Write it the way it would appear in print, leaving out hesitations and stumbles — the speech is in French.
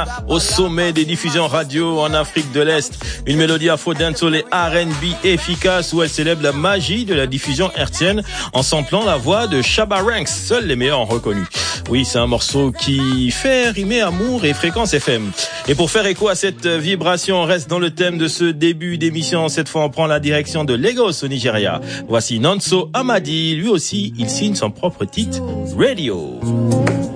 Nigeria, au sommet des diffusions radio en Afrique de l'Est. Une mélodie afro dancehall et R&B efficace où elle célèbre la magie de la diffusion hertzienne en samplant la voix de Shabba Ranks. Seuls les meilleurs ont reconnu. Oui, c'est un morceau qui fait rimer amour et fréquence FM. Et pour faire écho à cette vibration, on reste dans le thème de ce début d'émission. Cette fois, on prend la direction de Lagos au Nigeria. Voici Nonso Amadi. Lui aussi, il signe son propre titre, Radio.